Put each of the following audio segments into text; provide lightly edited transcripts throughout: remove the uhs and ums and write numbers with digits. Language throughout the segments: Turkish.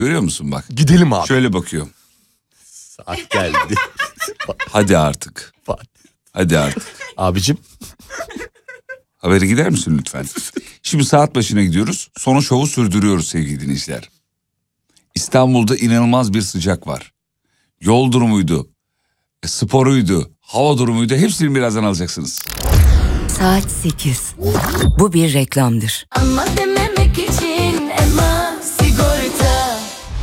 Görüyor musun bak? Gidelim abi. Şöyle bakıyor. Saat geldi. Hadi artık. Hadi artık. Abicim. Haberi gider misin lütfen? Şimdi saat başına gidiyoruz. Sonra şovu sürdürüyoruz sevgili dinleyiciler. İstanbul'da inanılmaz bir sıcak var. Yol durumuydu, sporuydu, hava durumuydu. Hepsini birazdan alacaksınız. Saat 8. Bu bir reklamdır. Ama dememek için Ema Sigorta.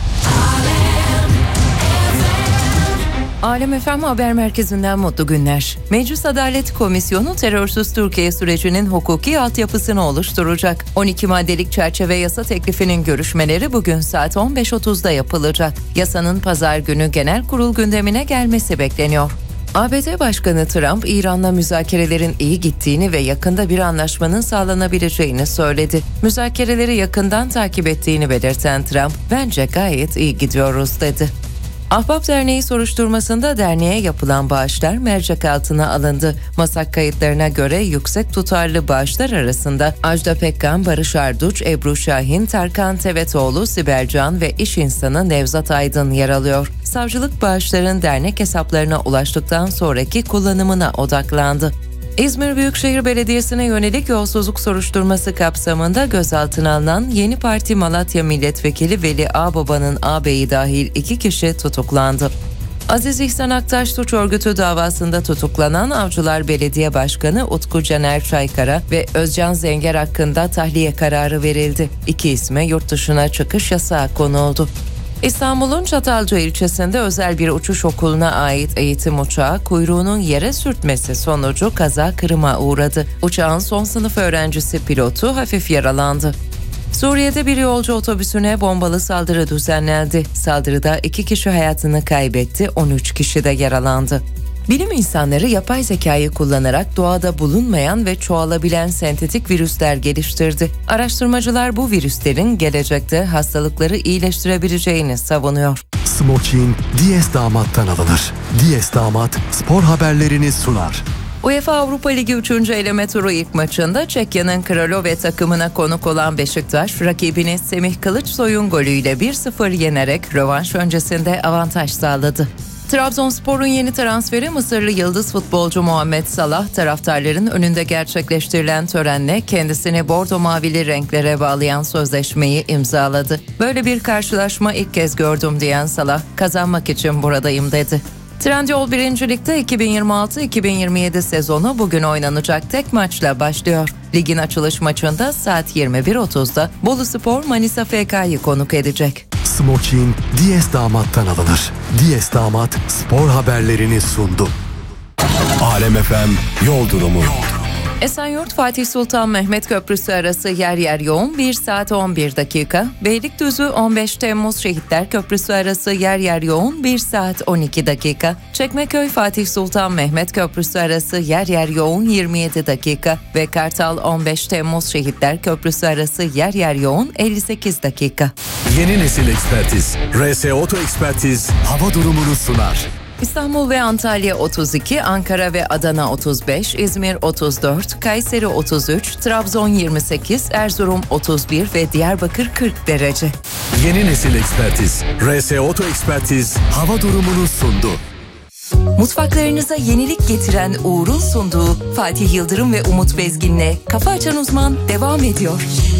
Alem FM Haber Merkezi'nden mutlu günler. Meclis Adalet Komisyonu terörsüz Türkiye sürecinin hukuki altyapısını oluşturacak. 12 maddelik çerçeve yasa teklifinin görüşmeleri bugün saat 15.30'da yapılacak. Yasanın pazar günü genel kurul gündemine gelmesi bekleniyor. ABD Başkanı Trump, İran'la müzakerelerin iyi gittiğini ve yakında bir anlaşmanın sağlanabileceğini söyledi. Müzakereleri yakından takip ettiğini belirten Trump, "Bence gayet iyi gidiyoruz." dedi. Ahbap Derneği soruşturmasında derneğe yapılan bağışlar mercek altına alındı. Masak kayıtlarına göre yüksek tutarlı bağışlar arasında Ajda Pekkan, Barış Arduç, Ebru Şahin, Tarkan Tevetoğlu, Sibel Can ve iş insanı Nevzat Aydın yer alıyor. Savcılık bağışların dernek hesaplarına ulaştıktan sonraki kullanımına odaklandı. İzmir Büyükşehir Belediyesi'ne yönelik yolsuzluk soruşturması kapsamında gözaltına alınan Yeni Parti Malatya Milletvekili Veli Ağbaba'nın ağabeyi dahil 2 kişi tutuklandı. Aziz İhsan Aktaş suç örgütü davasında tutuklanan Avcılar Belediye Başkanı Utku Caner Çaykara ve Özcan Zenger hakkında tahliye kararı verildi. 2 isme yurt dışına çıkış yasağı konuldu. İstanbul'un Çatalca ilçesinde özel bir uçuş okuluna ait eğitim uçağı kuyruğunun yere sürtmesi sonucu kaza kırıma uğradı. Uçağın son sınıf öğrencisi pilotu hafif yaralandı. Suriye'de bir yolcu otobüsüne bombalı saldırı düzenlendi. Saldırıda 2 kişi hayatını kaybetti, 13 kişi de yaralandı. Bilim insanları yapay zekayı kullanarak doğada bulunmayan ve çoğalabilen sentetik virüsler geliştirdi. Araştırmacılar bu virüslerin gelecekte hastalıkları iyileştirebileceğini savunuyor. Smokin Diyes Damat'tan alınır. Diyes Damat spor haberlerini sunar. UEFA Avrupa Ligi 3. eleme turu ilk maçında Çekya'nın Kralove takımına konuk olan Beşiktaş, rakibini Semih Kılıçsoy'un golüyle 1-0 yenerek rövanş öncesinde avantaj sağladı. Trabzonspor'un yeni transferi Mısırlı yıldız futbolcu Muhammed Salah, taraftarların önünde gerçekleştirilen törenle kendisini bordo mavili renklere bağlayan sözleşmeyi imzaladı. "Böyle bir karşılaşma ilk kez gördüm" diyen Salah, "Kazanmak için buradayım" dedi. Trendyol 1. Lig'de 2026-2027 sezonu bugün oynanacak tek maçla başlıyor. Ligin açılış maçında saat 21.30'da Boluspor Manisa FK'yı konuk edecek. Smokin Diyes Damat'tan alınır. Diyes Damat spor haberlerini sundu. Alem FM yol durumu. Esenyurt Fatih Sultan Mehmet Köprüsü arası yer yer yoğun 1 saat 11 dakika. Beylikdüzü 15 Temmuz Şehitler Köprüsü arası yer yer yoğun 1 saat 12 dakika. Çekmeköy Fatih Sultan Mehmet Köprüsü arası yer yer yoğun 27 dakika. Ve Kartal 15 Temmuz Şehitler Köprüsü arası yer yer yoğun 58 dakika. Yeni nesil ekspertiz. RS Oto Ekspertiz hava durumunu sunar. İstanbul ve Antalya 32, Ankara ve Adana 35, İzmir 34, Kayseri 33, Trabzon 28, Erzurum 31 ve Diyarbakır 40 derece. Yeni nesil ekspertiz. RS Oto Ekspertiz hava durumunu sundu. Mutfaklarınıza yenilik getiren Uğur'un sunduğu Fatih Yıldırım ve Umut Bezgin'le Kafa Açan Uzman devam ediyor.